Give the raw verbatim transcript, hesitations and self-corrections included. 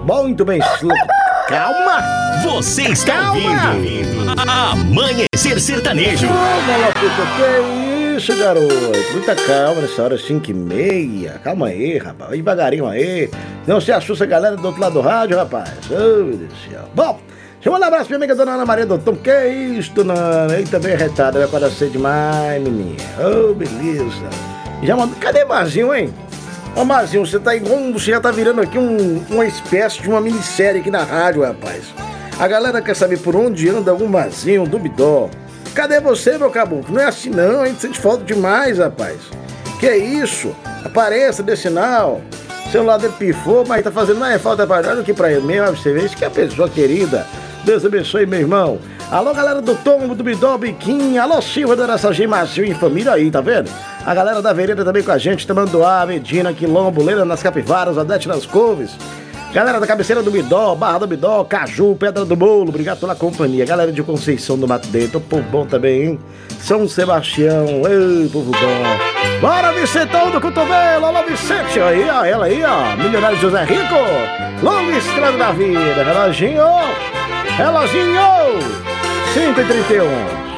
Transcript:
Muito bem, calma! Você está Calma. ouvindo Amanhecer Sertanejo. Calma, Lapita, que é isso, garoto? Muita calma nessa hora, cinco e meia. Calma aí, rapaz, vai devagarinho aí. Não se assusta a galera do outro lado do rádio, rapaz. Oh, meu Deus do céu. Bom, deixa eu mandar um abraço pra minha amiga dona Ana Maria do Tom. Que é isso, dona Ana? Eita, bem arretada, vai acordar cedo demais, menina. Oh, beleza. Já mandou, cadê Marzinho, hein? Ô Marzinho, você tá igual, você já tá virando aqui um, uma espécie de uma minissérie aqui na rádio, rapaz. A galera quer saber por onde anda algum Marzinho, um Dubidó. Cadê você, meu caboclo? Não é assim não, a gente sente falta demais, rapaz. Que é isso? Apareça, dê sinal. O celular dele pifou, mas tá fazendo mais falta pra nós do que pra ele mesmo, você vê, isso que é pessoa querida. Deus abençoe, meu irmão. Alô, galera do Tom, do Bidó, Biquinho. Alô, Silva, da Araçagi, Marcinho e família aí, tá vendo? A galera da Vereda também com a gente, Tamanduá, Medina, Quilombo, Leira nas Capivaras, Odete nas Couves. Galera da cabeceira do Bidó, Barra do Bidó, Caju, Pedra do Bolo, obrigado pela companhia. Galera de Conceição do Mato Dentro, povo bom também, hein? São Sebastião, ei, povo bom. Bora, Vicentão do Cotovelo, alô, Vicente, aí, ó, ela aí, ó, milionário José Rico, longa estrada da vida, reloginho, reloginho, cinco e trinta e um.